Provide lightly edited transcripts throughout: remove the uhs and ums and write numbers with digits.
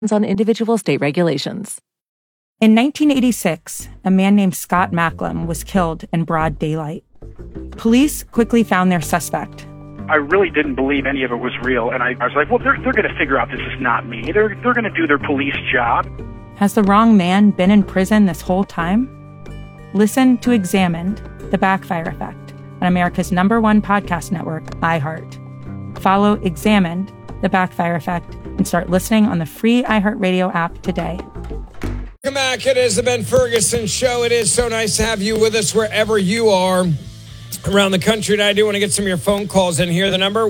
on individual state regulations. In 1986, a man named Scott Macklem was killed in broad daylight. Police quickly found their suspect. I really didn't believe any of it was real, and I was like, well, they're going to figure out this is not me. They're going to do their police job. Has the wrong man been in prison this whole time? Listen to Examined, The Backfire Effect, on America's #1 podcast network, iHeart. Follow Examined, The Backfire Effect, and start listening on the free iHeartRadio app today. Welcome back. It is the Ben Ferguson Show. It is so nice to have you with us wherever you are around the country. And I do want to get some of your phone calls in here. The number,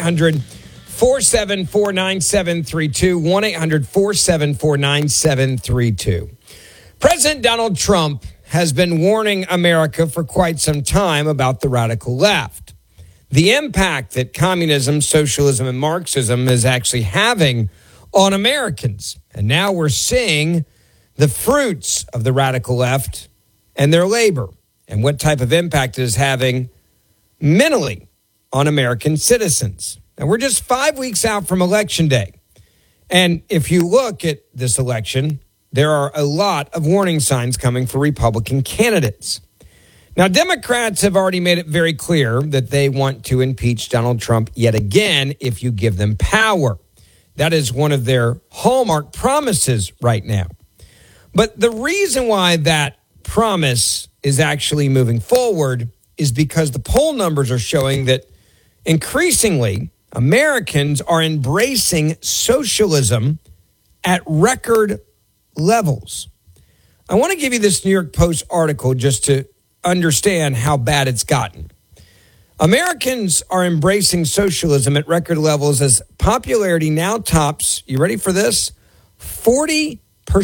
1-800-474-9732, 1-800-474-9732. President Donald Trump has been warning America for quite some time about the radical left. The impact that communism, socialism, and Marxism is actually having on Americans. And now we're seeing the fruits of the radical left and their labor and what type of impact it is having mentally on American citizens. And we're just 5 weeks out from Election Day. And if you look at this election, there are a lot of warning signs coming for Republican candidates. Now, Democrats have already made it very clear that they want to impeach Donald Trump yet again if you give them power. That is one of their hallmark promises right now. But the reason why that promise is actually moving forward is because the poll numbers are showing that increasingly Americans are embracing socialism at record levels. I want to give you this New York Post article just to understand how bad it's gotten. Americans are embracing socialism at record levels as popularity now tops, you ready for this? 40%.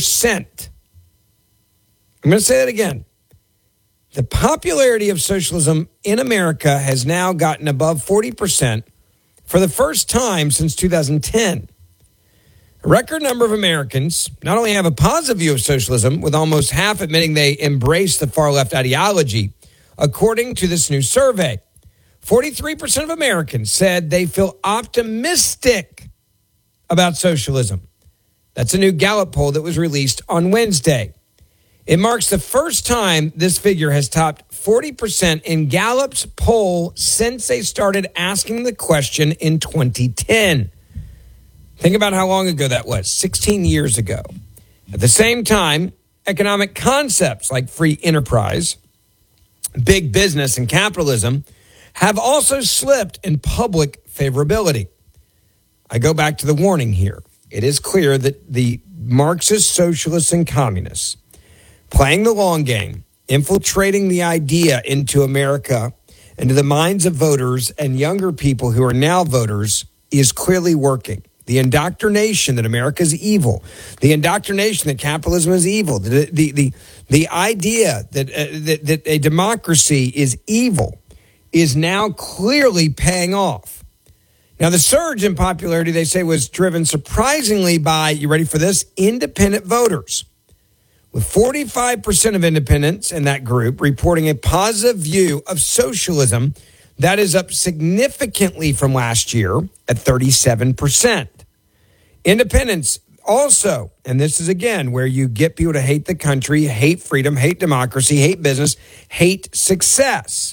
I'm going to say that again. The popularity of socialism in America has now gotten above 40% for the first time since 2010. A record number of Americans not only have a positive view of socialism, with almost half admitting they embrace the far-left ideology, according to this new survey. 43% of Americans said they feel optimistic about socialism. That's a new Gallup poll that was released on Wednesday. It marks the first time this figure has topped 40% in Gallup's poll since they started asking the question in 2010. Think about how long ago that was, 16 years ago. At the same time, economic concepts like free enterprise, big business, and capitalism have also slipped in public favorability. I go back to the warning here. It is clear that the Marxist, socialists, and communists playing the long game, infiltrating the idea into America, into the minds of voters and younger people who are now voters, is clearly working. The indoctrination that America is evil, the indoctrination that capitalism is evil, the idea that a democracy is evil is now clearly paying off. Now, the surge in popularity, they say, was driven surprisingly by, you ready for this, independent voters. With 45% of independents in that group reporting a positive view of socialism, that is up significantly from last year at 37%. Independents also, and this is again where you get people to hate the country, hate freedom, hate democracy, hate business, hate success.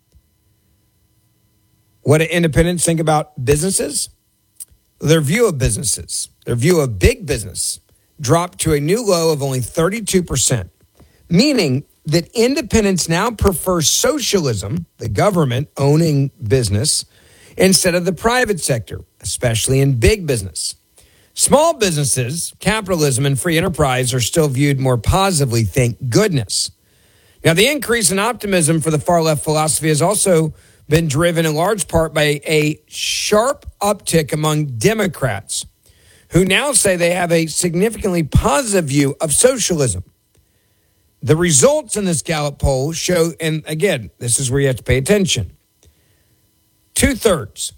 What do independents think about businesses? Their view of businesses, their view of big business dropped to a new low of only 32%, meaning that independents now prefer socialism, the government owning business, instead of the private sector, especially in big business. Small businesses, capitalism, and free enterprise are still viewed more positively, thank goodness. Now, the increase in optimism for the far-left philosophy has also been driven in large part by a sharp uptick among Democrats, who now say they have a significantly positive view of socialism. The results in this Gallup poll show, and again, this is where you have to pay attention, 2/3,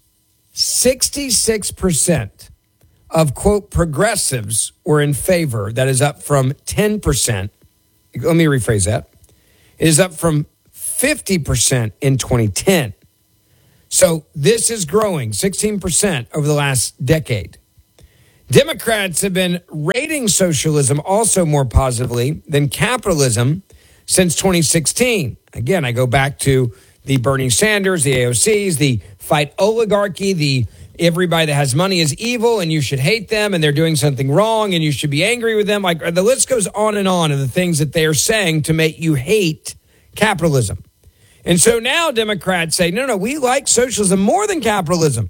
66% of, quote, progressives were in favor. That is up from 10%. Let me rephrase that. It is up from 50% in 2010. So this is growing 16% over the last decade. Democrats have been rating socialism also more positively than capitalism since 2016. Again, I go back to the Bernie Sanders, the AOCs, the fight oligarchy, the everybody that has money is evil and you should hate them and they're doing something wrong and you should be angry with them. Like the list goes on and on of the things that they are saying to make you hate capitalism. And so now Democrats say, no, we like socialism more than capitalism.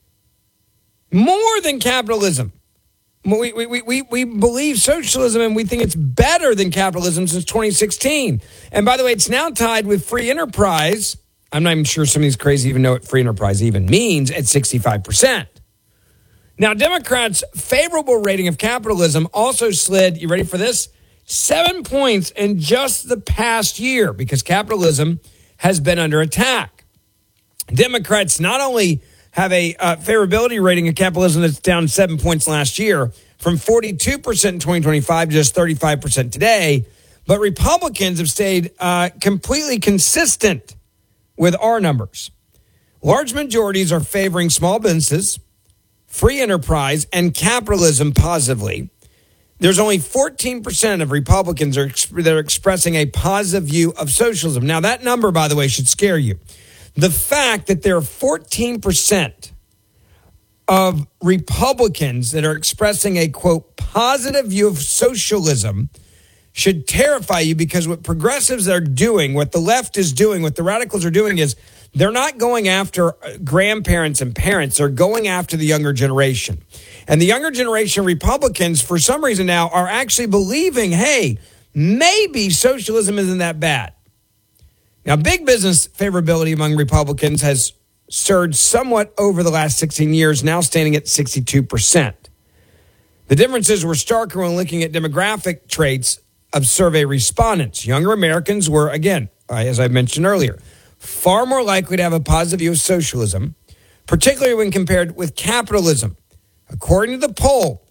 More than capitalism. We believe socialism and we think it's better than capitalism since 2016. And by the way, it's now tied with free enterprise. I'm not even sure some of these crazy even know what free enterprise even means at 65%. Now, Democrats' favorable rating of capitalism also slid, you ready for this? 7 points in just the past year because capitalism has been under attack. Democrats not only have a favorability rating of capitalism that's down 7 points last year from 42% in 2025 to just 35% today, but Republicans have stayed completely consistent with our numbers. Large majorities are favoring small businesses, free enterprise, and capitalism positively. There's only 14% of Republicans that are expressing a positive view of socialism. Now, that number, by the way, should scare you. The fact that there are 14% of Republicans that are expressing a, quote, positive view of socialism should terrify you because what progressives are doing, what the left is doing, what the radicals are doing is they're not going after grandparents and parents. They're going after the younger generation. And the younger generation Republicans, for some reason now, are actually believing, hey, maybe socialism isn't that bad. Now, big business favorability among Republicans has surged somewhat over the last 16 years, now standing at 62%. The differences were starker when looking at demographic traits of survey respondents. Younger Americans were, again, as I mentioned earlier, far more likely to have a positive view of socialism, particularly when compared with capitalism. According to the poll,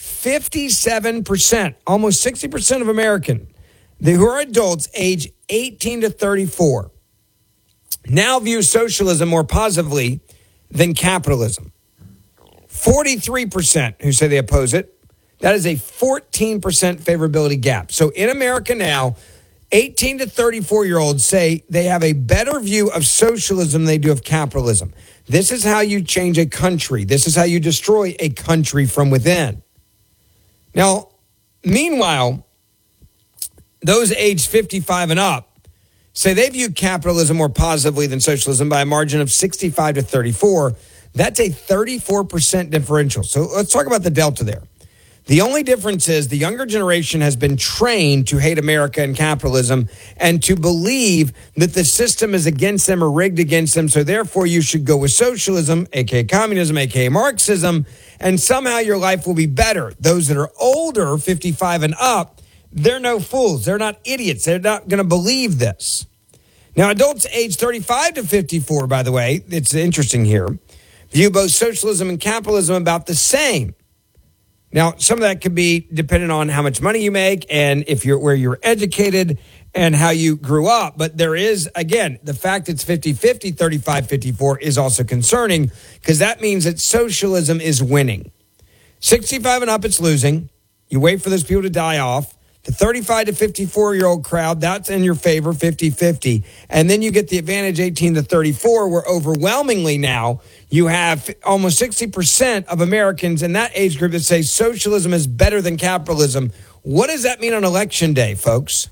57%, almost 60% of Americans who are adults age 18 to 34 now view socialism more positively than capitalism. 43% who say they oppose it. That is a 14% favorability gap. So in America now, 18 to 34-year-olds say they have a better view of socialism than they do of capitalism. This is how you change a country. This is how you destroy a country from within. Now, meanwhile, those aged 55 and up say they view capitalism more positively than socialism by a margin of 65 to 34. That's a 34% differential. So let's talk about the delta there. The only difference is the younger generation has been trained to hate America and capitalism and to believe that the system is against them or rigged against them. So therefore you should go with socialism, aka communism, aka Marxism, and somehow your life will be better. Those that are older, 55 and up, they're no fools. They're not idiots. They're not going to believe this. Now, adults age 35 to 54, by the way, it's interesting here, view both socialism and capitalism about the same. Now, some of that could be dependent on how much money you make and if you're where you're educated and how you grew up. But there is, again, the fact it's 50-50, 35-54 is also concerning because that means that socialism is winning. 65 and up, it's losing. You wait for those people to die off. The 35 to 54-year-old crowd, that's in your favor, 50-50. And then you get the advantage 18 to 34, where overwhelmingly now you have almost 60% of Americans in that age group that say socialism is better than capitalism. What does that mean on election day, folks?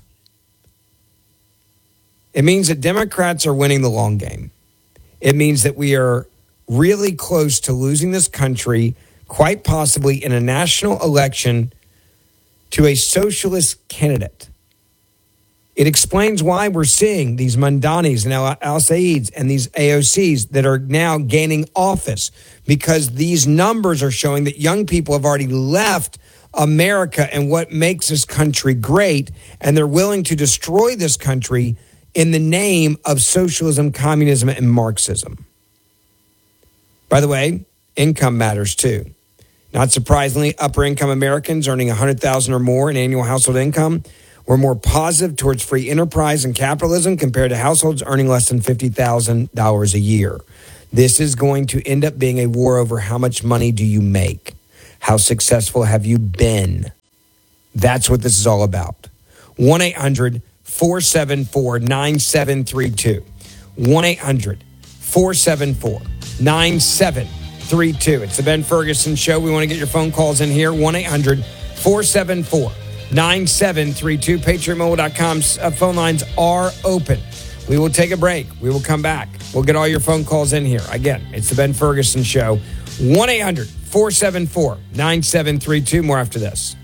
It means that Democrats are winning the long game. It means that we are really close to losing this country, quite possibly in a national election, to a socialist candidate. It explains why we're seeing these Mamdanis and Al-Saids and these AOCs that are now gaining office, because these numbers are showing that young people have already left America and what makes this country great, and they're willing to destroy this country in the name of socialism, communism, and Marxism. By the way, income matters too. Not surprisingly, upper-income Americans earning $100,000 or more in annual household income were more positive towards free enterprise and capitalism compared to households earning less than $50,000 a year. This is going to end up being a war over how much money do you make. How successful have you been? That's what this is all about. 1-800-474-9732. 1-800-474-9732. It's the Ben Ferguson Show. We want to get your phone calls in here. 1-800-474-9732. PatriotMobile.com's phone lines are open. We will take a break. We will come back. We'll get all your phone calls in here. Again, it's the Ben Ferguson Show. 1-800-474-9732. More after this.